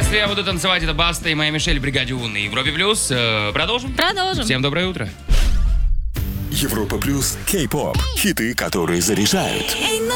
Если я буду танцевать, это Баста и моя Мишель в бригаде У на Европе плюс. Продолжим? Продолжим. Всем доброе утро. Европа плюс Кей-поп. Хиты, которые заряжают.